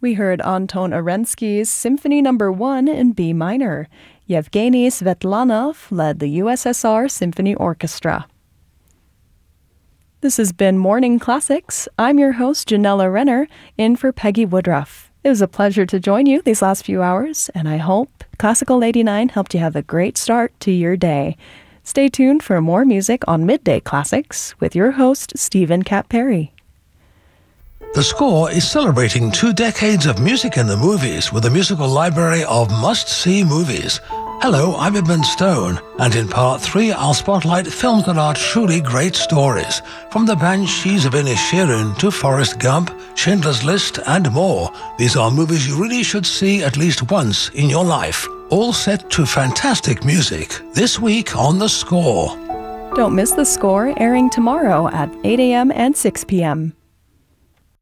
We heard Anton Arensky's Symphony No. 1 in B minor. Yevgeny Svetlanov led the USSR Symphony Orchestra. This has been Morning Classics. I'm your host, Janella Renner, in for Peggy Woodruff. It was a pleasure to join you these last few hours, and I hope Classical 89 helped you have a great start to your day. Stay tuned for more music on Midday Classics with your host, Stephen Cat Perry. The Score is celebrating 2 decades of music in the movies with a musical library of must-see movies. Hello, I'm Edmund Stone, and in Part 3 I'll spotlight films that are truly great stories. From The Banshees of Inisherin to Forrest Gump, Schindler's List, and more. These are movies you really should see at least once in your life. All set to fantastic music, this week on The Score. Don't miss The Score, airing tomorrow at 8 a.m. and 6 p.m.